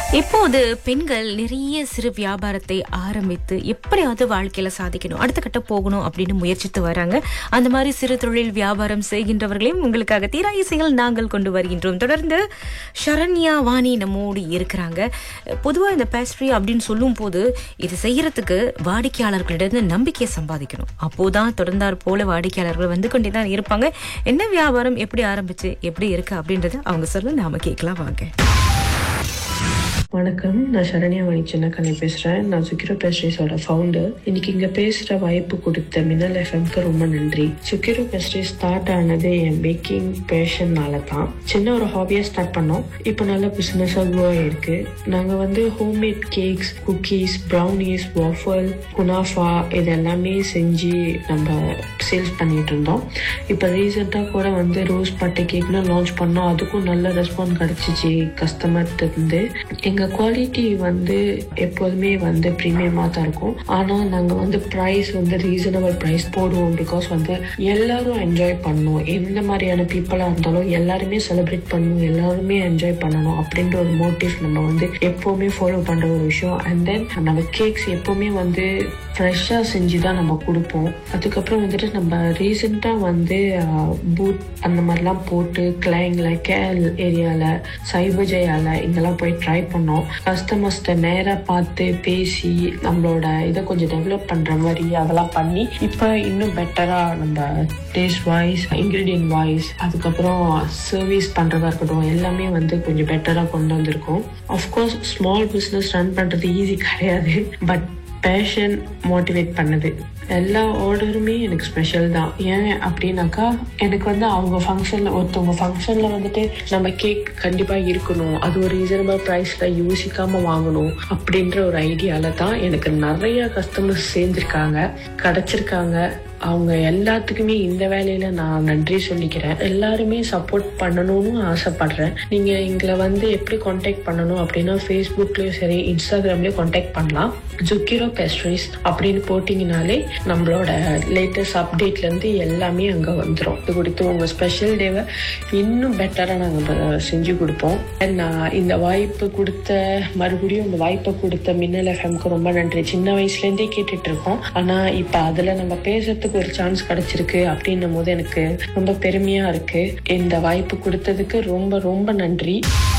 இப்போது பெண்கள் நிறைய சிறு வியாபாரத்தை ஆரம்பித்து எப்படியாவது வாழ்க்கையில சாதிக்கணும், அடுத்த கட்ட போகணும் அப்படின்னு முயற்சித்து வராங்க. அந்த மாதிரி சிறு தொழில் வியாபாரம் செய்கின்றவர்களையும் உங்களுக்காக தீரா இசைகள் நாங்கள் கொண்டு வருகின்றோம். தொடர்ந்து ஷரண்யா வாணி நம்மோடு இருக்கிறாங்க. பொதுவா இந்த பேஸ்ட்ரி அப்படின்னு சொல்லும் போது இது செய்யறதுக்கு வாடிக்கையாளர்களிடம் நம்பிக்கையை சம்பாதிக்கணும். அப்போதான் தொடர்ந்தார் போல வாடிக்கையாளர்கள் வந்து கொண்டேதான் இருப்பாங்க. என்ன வியாபாரம் எப்படி ஆரம்பிச்சு எப்படி இருக்கு அப்படின்றத அவங்க சொல்ல நாம கேட்கலாம் வாங்க. வணக்கம், நான் ஷரண்யா வாணி சின்னக்கண்ணி பேசுகிறேன். நான் சுக்கிரோ பேஸ்ட்ரீஸோட ஃபவுண்டர். இன்னைக்கு இங்கே பேசுகிற வாய்ப்பு கொடுத்த மின்னல் எஃப்எம்க்கு ரொம்ப நன்றி. சுக்கிரோ பேஸ்ட்ரீஸ் ஸ்டார்ட் ஆனது என் பேக்கிங் பேஷன்னால தான். சின்ன ஒரு ஹாபியாக ஸ்டார்ட் பண்ணோம். இப்போ நல்ல பிஸ்னஸாக க்ரோ ஆகிருக்கு. நாங்கள் வந்து homemade cakes, cookies, brownies, வாஃபல், kunafa இது எல்லாமே செஞ்சு நம்ம சேல்ஸ் பண்ணிட்டு இருந்தோம். இப்போ ரீசெண்டாக கூட வந்து ரோஸ் பட்டை கேக்னு லான்ச் பண்ணோம். அதுக்கும் நல்ல ரெஸ்பான்ஸ் கிடச்சிச்சு கஸ்டமர்கிட்ட இருந்து. எங்கள் குவாலிட்டி வந்து எப்போதுமே வந்து ப்ரீமியமாக தான் இருக்கும். ஆனால் நாங்கள் வந்து ப்ரைஸ் வந்து ரீசனபிள் ப்ரைஸ் போடுவோம். பிகாஸ் வந்து எல்லாரும் என்ஜாய் பண்ணணும். எந்த மாதிரியான பீப்புளாக இருந்தாலும் எல்லாருமே செலிப்ரேட் பண்ணணும், எல்லாருமே என்ஜாய் பண்ணணும் அப்படின்ற ஒரு மோட்டிவ் நம்ம வந்து எப்போவுமே ஃபாலோ பண்ணுற ஒரு விஷயம். அண்ட் தென் நம்ம கேக்ஸ் எப்போவுமே வந்து ஃப்ரெஷ்ஷாக செஞ்சு தான் நம்ம கொடுப்போம். அதுக்கப்புறம் வந்துட்டு நம்ம ரீசெண்டாக வந்து பூத் அந்த மாதிரிலாம் போட்டு கிளைங்கில் கேல் ஏரியாவில் சைபஜயாவில் இங்கெல்லாம் போய் ட்ரை பண்ணோம். கஸ்டமர்ஸ்ட நேராக பார்த்து பேசி நம்மளோட இதை கொஞ்சம் டெவலப் பண்ணுற மாதிரி அதெல்லாம் பண்ணி இப்போ இன்னும் பெட்டராக நம்ம டேஸ்ட் வைஸ், இன்க்ரீடியன்ட் வைஸ், அதுக்கப்புறம் சர்வீஸ் பண்ணுறதா இருக்கட்டும் எல்லாமே வந்து கொஞ்சம் பெட்டராக கொண்டு வந்திருக்கோம். ஆஃப்கோர்ஸ் ஸ்மால் பிஸ்னஸ் ரன் பண்ணுறது ஈஸி கிடையாது. பட் பேஷன் மோட்டிவேட் பண்ணுது. எல்லா ஆர்டருமே எனக்கு ஸ்பெஷல் தான். ஏன் அப்படின்னாக்கா எனக்கு வந்து அவங்க ஃபங்க்ஷனில் ஒருத்தவங்க ஃபங்க்ஷனில் வந்துட்டு நம்ம கேக் கண்டிப்பாக இருக்கணும், அது ஒரு ரீசனபிள் ப்ரைஸில் யோசிக்காமல் வாங்கணும் அப்படின்ற ஒரு ஐடியாவில் தான் எனக்கு நிறைய கஸ்டமர்ஸ் சேர்ந்துருக்காங்க, கிடச்சிருக்காங்க. அவங்க எல்லாத்துக்குமே இந்த வேலையில நான் நன்றி சொல்லிக்கிறேன். எல்லாருமே சப்போர்ட் பண்ணணும்னு ஆசைப்படுறேன். நீங்க எங்களை வந்து எப்படி கான்டாக்ட் பண்ணணும் அப்படின்னா ஃபேஸ்புக்லயும் சரி இன்ஸ்டாகிராம்லயும் கான்டாக்ட் பண்ணலாம். சுக்கிரோ பேஸ்ட்ரீஸ் அப்படின்னு போட்டிங்கனாலே நம்மளோட லேட்டஸ்ட் அப்டேட்ல இருந்து எல்லாமே அங்க வந்துடும். இது கொடுத்து உங்க ஸ்பெஷல் டேவை இன்னும் பெட்டரா நாங்கள் செஞ்சு கொடுப்போம். நான் இந்த வாய்ப்பு கொடுத்த மறுபடியும் இந்த வாய்ப்பை கொடுத்த மின்னல் எஃப்எம்க்கு ரொம்ப நன்றி. சின்ன வயசுல இருந்தே கேட்டுட்டு இருக்கோம். ஆனா இப்ப அதுல நம்ம பேசுறதுக்கு ஒரு சான்ஸ் கிடைச்சிருக்கு அப்படின்னும் போது எனக்கு ரொம்ப பெருமையா இருக்கு. இந்த வாய்ப்பு கொடுத்ததுக்கு ரொம்ப ரொம்ப நன்றி.